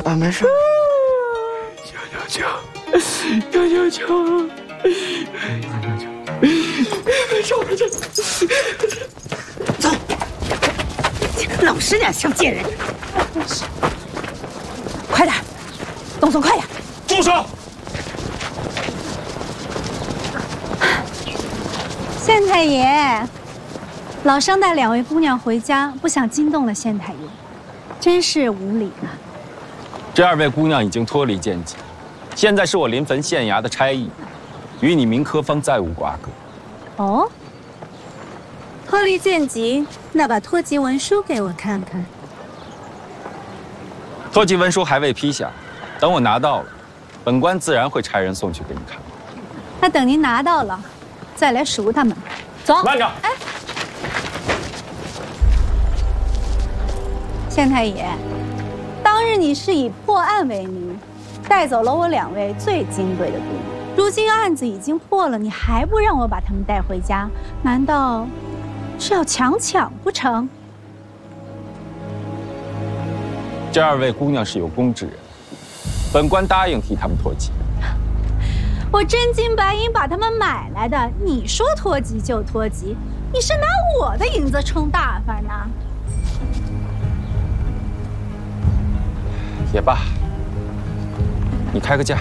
啊，没事。 求， 走，老实点，小贱人！快点，东松，快点！ 住手！ 县太爷，老生带2位姑娘回家，不想惊动了县太爷，真是无礼了。 这2位姑娘已经脱离贱籍，现在是我临汾县衙的差役，与你明科坊再无瓜葛。 哦，脱离贱籍，那把脱籍文书给我看看。 脱籍文书还未批下，等我拿到了，本官自然会差人送去给你看。 那等您拿到了，再来赎他们。走。 慢着！ 哎，县太爷，当日你是以破案为名，带走了我2位最金贵的姑娘。如今案子已经破了，你还不让我把她们带回家，难道是要强抢不成？ 这2位姑娘是有功之人，本官答应替她们脱籍。 我真金白银把她们买来的，你说脱籍就脱籍，你是拿我的银子充大发呢？ 也罢，你开个价。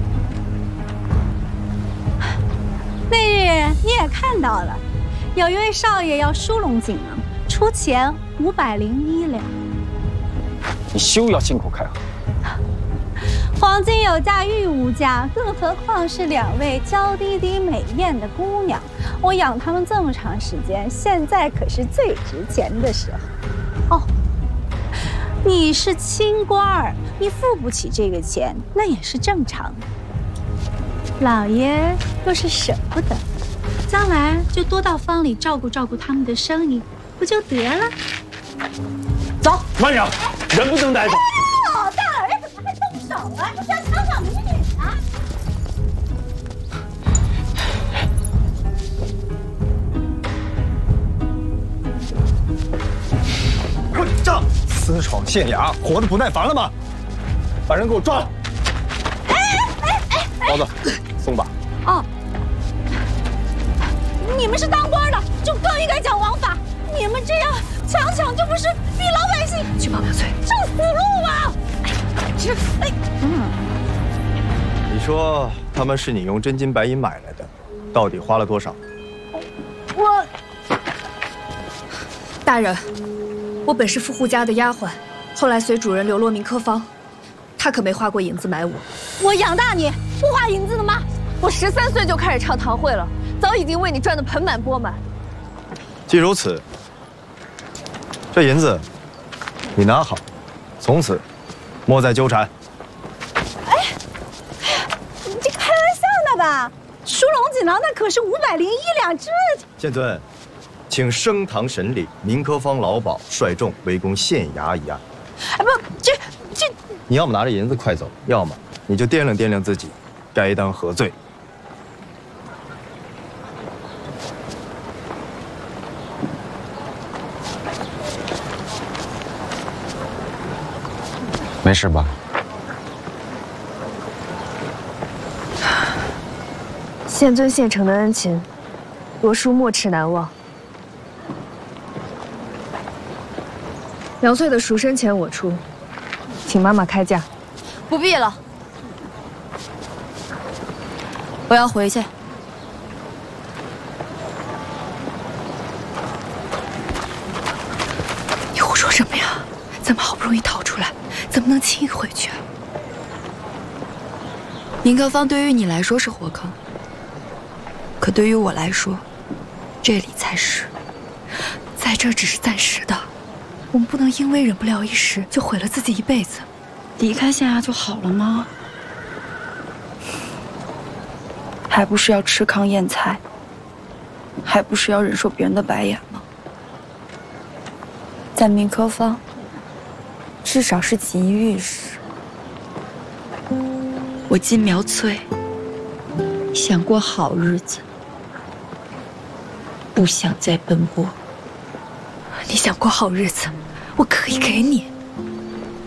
那日你也看到了，有一位少爷要疏龙锦囊，出钱501两。 你休要信口开河。 黄金有价，玉无价，更何况是2位娇滴滴美艳的姑娘。我养她们这么长时间，现在可是最值钱的时候。哦，你是清官儿，你付不起这个钱，那也是正常的。老爷若是舍不得，将来就多到坊里照顾照顾他们的生意，不就得了？走， 慢着，人不能带走。 老大儿怎么还动手啊？这是要强抢民女啊！ 混账！私闯县衙，活得不耐烦了吗？把人给我抓了！包子，松绑。 哦，你们是当官的，就更应该讲王法。你们这样强抢，这不是逼老百姓去报苗翠， 上死路吗？ 你说他们是你用真金白银买来的，到底花了多少？ 我大人，我本是富户家的丫鬟，后来随主人流落明科坊，他可没花过银子买我。 我养大你，不花银子的吗？ 我13岁就开始唱堂会了，早已经为你赚得盆满钵满。 既如此，这银子你拿好，从此莫再纠缠。 你这开玩笑呢吧？疏龙锦囊那可是501两，这…… 县尊，请升堂审理明科坊老鸨率众围攻县衙一案。 哎，不，这…… 你要么拿着银子快走，要么你就掂量掂量自己，该当何罪。 没事吧？ 县尊县城的恩情，罗叔没齿难忘。苗翠的赎身钱我出，请妈妈开价。 不必了，我要回去。 你胡说什么呀？咱们好不容易逃出来，怎么能轻易回去啊？ 明科坊对于你来说是火坑，可对于我来说，这里才是。 在这只是暂时的，我们不能因为忍不了一时，就毁了自己一辈子。 离开县衙就好了吗？还不是要吃糠咽菜，还不是要忍受别人的白眼吗？在明科坊，至少是锦衣玉食。我金苗翠想过好日子，不想再奔波。 你想过好日子，我可以给你。